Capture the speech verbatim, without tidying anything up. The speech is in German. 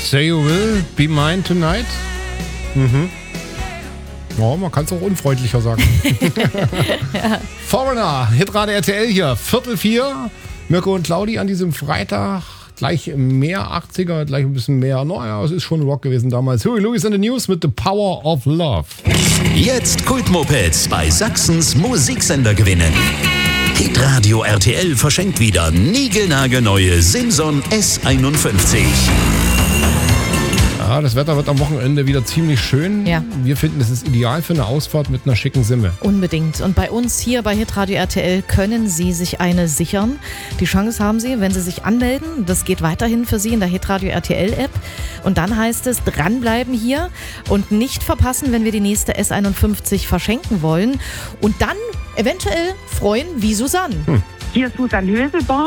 Say You Will Be Mine Tonight. Mhm. Ja, man kann es auch unfreundlicher sagen. ja. Foreigner, Hitrate R T L hier, Viertel vier. Mirko und Claudi an diesem Freitag. Gleich mehr achtziger, gleich ein bisschen mehr. Naja, es ist schon Rock gewesen damals. Huey Lewis in the News mit The Power of Love. Jetzt Kultmopeds bei Sachsens Musiksender gewinnen. Hitradio R T L verschenkt wieder niegelnagelneue Simson S einundfünfzig. Ja, das Wetter wird am Wochenende wieder ziemlich schön. Ja. Wir finden, es ist ideal für eine Ausfahrt mit einer schicken Simme. Unbedingt. Und bei uns hier bei Hitradio R T L können Sie sich eine sichern. Die Chance haben Sie, wenn Sie sich anmelden. Das geht weiterhin für Sie in der Hitradio R T L-App. Und dann heißt es, dranbleiben hier und nicht verpassen, wenn wir die nächste S einundfünfzig verschenken wollen. Und dann eventuell freuen wie Susanne. Hm. Hier ist Susanne Höselborn.